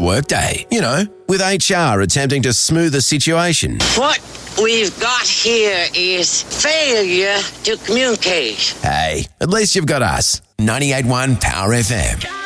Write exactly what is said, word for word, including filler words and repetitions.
workday. You know, with H R attempting to smooth the situation. What we've got here is failure to communicate. Hey, at least you've got us. ninety-eight point one Power F M.